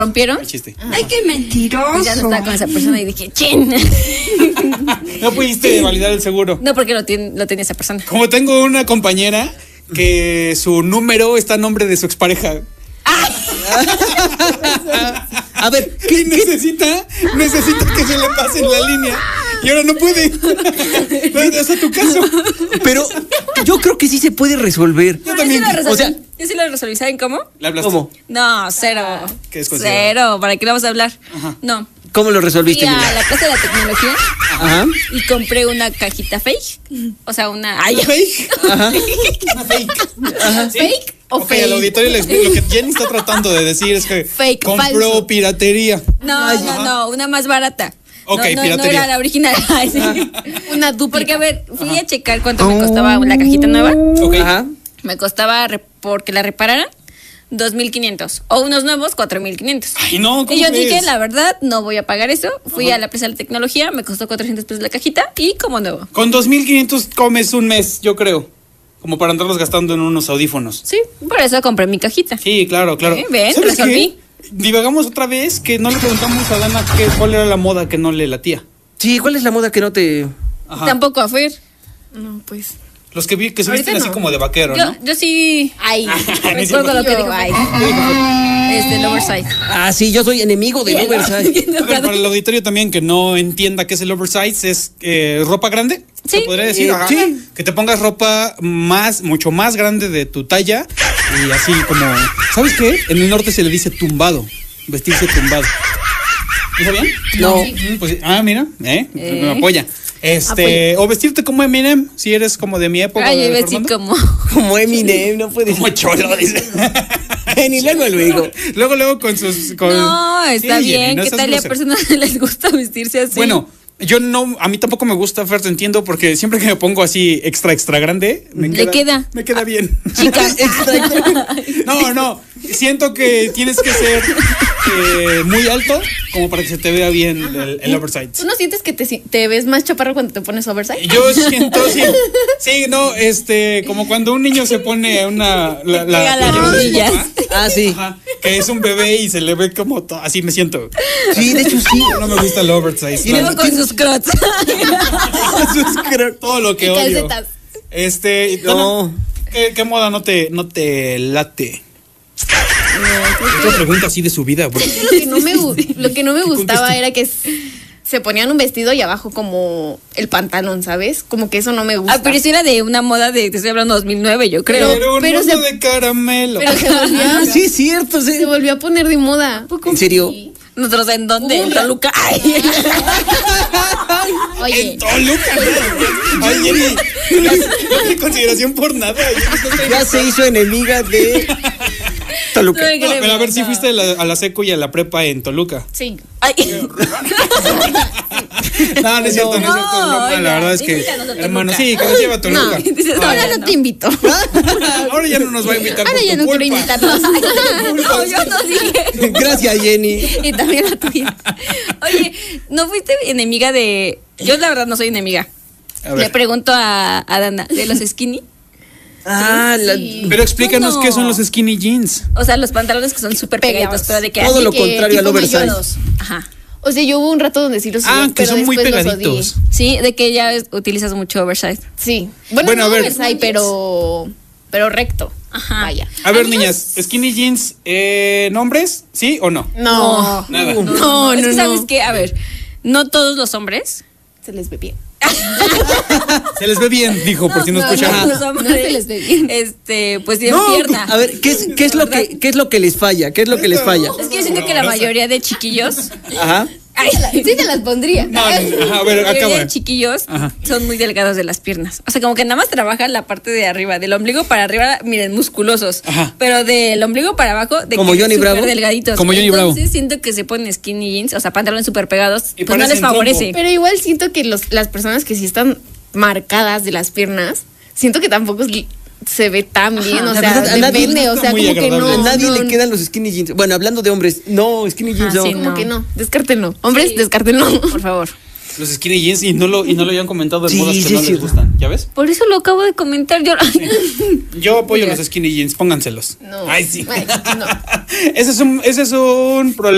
rompieron. Chiste. ¡Ay, qué mentiroso! Y ya no estaba con esa persona y dije, ¡chin! No pudiste validar el seguro. No, porque lo tenía esa persona. Como tengo una compañera que su número está a nombre de su expareja. A ver, ¿Qué necesita? Necesita que se le pase en la línea. Y ahora no puede. Es a tu caso. pero yo creo que sí se puede resolver. Yo también. O sea, yo sí lo resolví. ¿Saben cómo? ¿Le hablaste? ¿cómo? No, cero. ¿Qué es considerado? Cero. ¿Para qué le vamos a hablar? Ajá. No. ¿Cómo lo resolviste, Fui a Mila? la Plaza de la Tecnología Ajá. y compré una cajita fake. O sea, una... Ay, ¿Fake? Ajá. Una fake. ¿Sí? ¿Fake o Ok, fake? al auditorio le explico. Lo que Jenny está tratando de decir es que Fake, compró falso. piratería. No, una más barata. Ok, no piratería. era la original. Ay, sí. Una dupla. Porque, a ver, fui a checar cuánto me costaba la cajita nueva. Ok. Ajá. Me costaba, porque la repararan, 2,500. O unos nuevos, 4,500. Ay, no, ¿cómo Y yo crees? dije, la verdad, no voy a pagar eso. Fui a la Plaza de la Tecnología, me costó 400 pesos la cajita y como nuevo. Con 2,500 comes un mes, yo creo. Como para andarlos gastando en unos audífonos. Sí, por eso compré mi cajita. Sí, claro, claro. Ven, ¿Sabes resolví. qué? Divagamos otra vez que no le preguntamos a Dana cuál era la moda que no le latía. Sí, ¿cuál es la moda que no te...? Ajá. Tampoco a Fer. No, pues. Los que vi que se Ahorita visten así no. como de vaquero, Yo, ¿no? yo sí. Ay, Ni recuerdo lo que dijo. yo. Ay. El oversize. Ah, sí, yo soy enemigo del oversize. A ver, para el auditorio también que no entienda qué es el oversize, es ropa grande. Sí. Se podría decir, ajá, Sí. que te pongas ropa mucho más grande de tu talla y así como, ¿sabes qué? En el norte se le dice tumbado, vestirse tumbado. ¿Está bien? No. Pues, mira, me apoya. O vestirte como Eminem, si eres como de mi época. Ay, de iba a decir Fernando. como. Como Eminem, no puede Como ser. cholo, dice. Ni luego. Luego con sus... No, está Sí, bien. Jenny, no ¿Qué seas tal a grosera. personas les gusta vestirse así? Bueno, yo no, a mí tampoco me gusta, Fer, te entiendo, porque siempre que me pongo así extra grande, Le queda. me queda bien. Chica. No, siento que tienes que ser muy alto como para que se te vea bien el oversize. ¿Tú no sientes que te ves más chaparro cuando te pones oversize? Yo siento, sí, no, como cuando un niño se pone Pega las playera de su rodillas. papá, Ah, sí. ajá, que es un bebé y se le ve como así me siento. Sí, de hecho sí. No me gusta el oversize. Y luego con sus crocs. Todo lo que Y odio. calcetas. No. ¿Qué moda no te late? Otra pregunta así de su vida, bro. Lo que no me gustaba contesté? era que se ponían un vestido y abajo como el pantalón, ¿sabes? Como que eso no me gusta. Pero eso era de una moda te estoy hablando 2009, yo creo. Pero un pero mundo se- de caramelo. Pero se volvió, Ah, sí, es cierto. Sí. se volvió a poner de moda. ¿En serio? Nosotros, ¿en dónde? En Toluca. Ay. Oye, En Toluca. Ay, Jenny, no hay consideración por nada. Ya se hizo enemiga de Toluca. No, No, pero a ver si fuiste a la seco y a la prepa en Toluca. sí. Ay. No, no es cierto, no es cierto. No, La oiga, verdad es que, invítanos a Toluca. hermano, sí, que nos lleva a No, Toluca. Dices, ahora "Oye, no te invito. Ahora ya no nos va a invitar. Ahora por ya tu no quiero culpa. invitarlos. No, yo no dije. Gracias, Jenny. Y también la tuya. Oye, ¿no fuiste enemiga de...? Yo la verdad no soy enemiga. A Le ver. pregunto a Dana, ¿de los skinny? Ah, Sí. Pero explícanos No. qué son los skinny jeans. O sea, los pantalones que son súper pegaditos, Pegados. pero de que todo así lo que- contrario al tipo oversize. mayodos. Ajá. O sea, yo hubo un rato donde sí los usé, Que pero son muy después los pegaditos. odié. Sí, de que ya utilizas mucho oversize. Sí. Bueno, Bueno, no a ver. oversize, pero recto. Ajá. Vaya. A ver, niñas, skinny jeans, ¿nombres? ¿Sí o no? No. Nada. No, Es que, no. ¿sabes qué? A ver, no todos los hombres. Se les ve bien. Se les ve bien, dijo, por si no escucharon. los hombres, no se les ve bien. pues tienen No, pierna. a ver, ¿qué es lo que les falla? ¿Qué es lo que les falla? Es que yo siento que la mayoría de chiquillos. Ajá. Ay, Sí te las pondría. No, ajá, a ver, la mayoría acaba. de chiquillos Ajá. son muy delgados de las piernas. O sea, como que nada más trabajan la parte de arriba, del ombligo para arriba, miren, musculosos. Ajá. Pero del ombligo para abajo, de Como que Johnny súper Bravo. delgaditos. Como Johnny Bravo. Entonces siento que se ponen skinny jeans, o sea, pantalones súper pegados, Y pues no les parecen favorece. trompo. Pero igual siento que las personas que sí están marcadas de las piernas, siento que tampoco se ve tan bien. O La sea, verdad, a nadie depende. O está sea, muy como que agradable. no. A nadie no, le quedan los skinny jeans. Bueno, hablando de hombres, no, skinny jeans no. sí, Como no. que no. Descártenlo. Hombres, Sí. descártenlo. Por favor. Los skinny jeans y no lo habían comentado en Sí, modas que sí, no sí. les gustan. ¿Ya ves? Por eso lo acabo de comentar yo. Yo apoyo los skinny jeans, pónganselos. No. Ay, sí. Ay, no. Ese es un problema.